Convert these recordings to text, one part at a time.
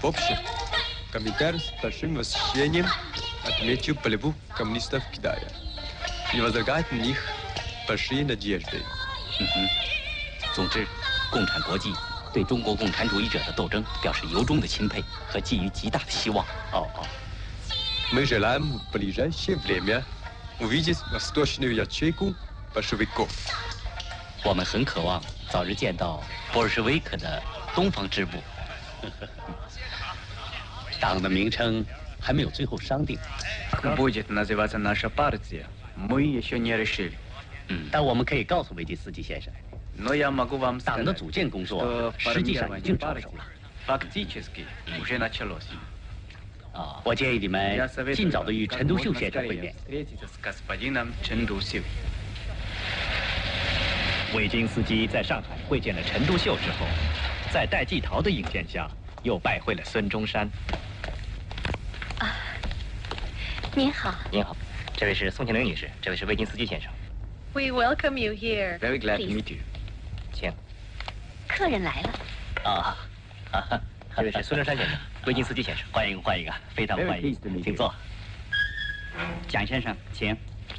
общем, комментарий с большим восхищением отмечу борьбу коммунистов Китая и возлагает на них большие надежды. 总之，共产国际对中国共产主义者的斗争表示由衷的钦佩和寄予极大的希望。 Мы желаем в ближайшее время увидеть восточную ячейку большевиков. 我们很渴望早日见到波尔什维克的东方支部。党的名称还没有最后商定。 Будет называться наша партия. Мы еще не решили. 但我们可以告诉维基斯基先生， Но я могу вам 党的 сказать, 组建工作 что 实际上已经 формирование 着手 партии 了。 фактически уже началось. 我建议你们 Я советую 尽早的与 как 陈独秀 можно 先生会 скорее 面。 встретиться с господином Чен Дусю. 维金斯基在上海会见了陈独秀之后，在戴季陶的引荐下，又拜会了孙中山。 您好。 您好，这位是宋庆龄女士，这位是维金斯基先生， We welcome you here. Very glad to Please. meet you. 请。 客人来了。 这位是孙中山先生，维金斯基先生，欢迎欢迎啊，非常欢 Very 迎 pleased to meet，you 请坐。蒋先生，请。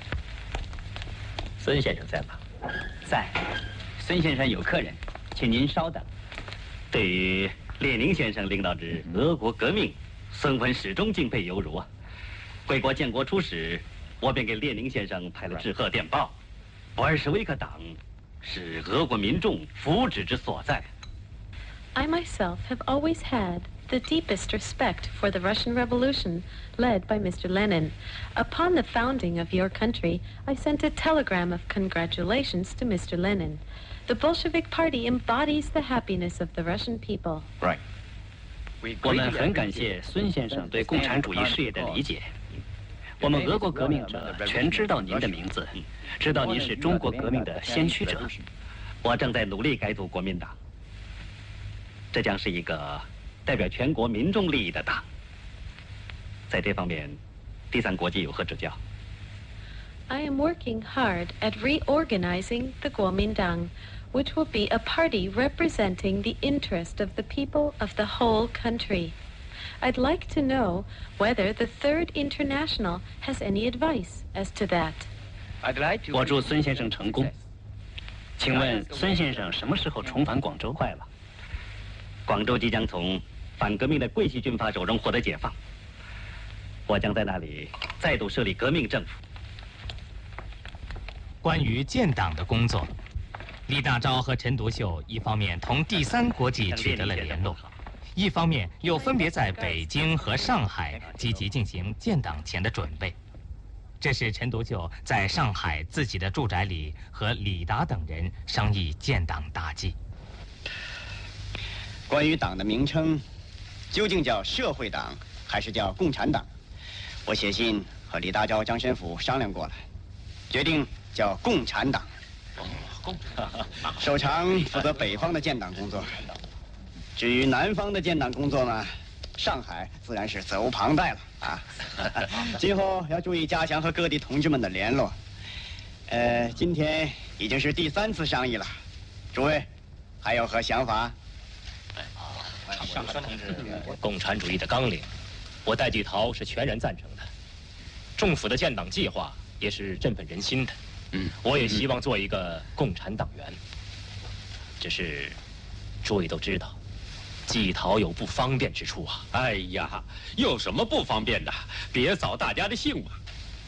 孙先生在吗？ 在。孙先生有客人，请您稍等。 对于列宁先生领导之俄国革命，孙文始终敬佩犹如啊。贵国建国初始，我便给列宁先生派了致贺电报。博尔什维克党是俄国民众福祉之所在。 I myself have always had the deepest respect for the Russian Revolution led by Mr. Lenin. Upon the founding of your country, I sent a telegram of congratulations to Mr. Lenin. The Bolshevik Party embodies the happiness of the Russian people. Right. 我们很感谢孙先生对共产主义事业的理解。我们俄国革命者全知道您的名字，知道您是中国革命的先驱者。 我正在努力改组国民党，这将是一个代表全国民众利益的党。在这方面，第三国际有何指教？ I am working hard at reorganizing the Kuomintang, which will be a party representing the interest of the people of the whole country. I'd like to know whether the Third International has any advice as to that. I'd like to 我祝孙先生成功。请问孙先生什么时候重返广州？ 快了，广州即将从反革命的桂系军阀手中获得解放，我将在那里再度设立革命政府。 关于建党的工作，李大钊和陈独秀一方面同第三国际取得了联络，一方面又分别在北京和上海积极进行建党前的准备。这是陈独秀在上海自己的住宅里和李达等人商议建党大计。 关于党的名称，究竟叫社会党还是叫共产党？我写信和李大钊、张申府商量过了，决定叫共产党。首长负责北方的建党工作，至于南方的建党工作呢，上海自然是责无旁贷了啊。今后要注意加强和各地同志们的联络。今天已经是第3次商议了，诸位还有何想法？ 上川同志，共产主义的纲领，我戴季陶是全然赞成的。政府的建党计划也是振奋人心的。我也希望做一个共产党员。只是，诸位都知道，季陶有不方便之处啊。 哎呀，有什么不方便的？别扫大家的兴嘛。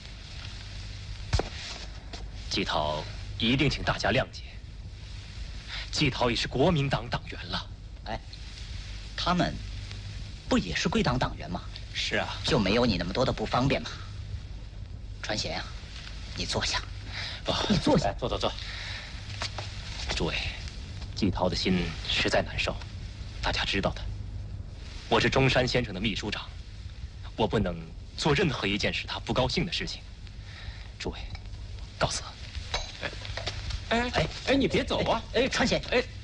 季陶一定请大家谅解。季陶已是国民党党员了。 他们不也是归党党员吗？ 是啊， 就没有你那么多的不方便吗？传贤呀，你坐下。 不， 你坐下。 坐。诸位，季陶的心实在难受，大家知道的。我是中山先生的秘书长，我不能做任何一件使他不高兴的事情。诸位，告辞。 哎，你别走啊！ 传贤，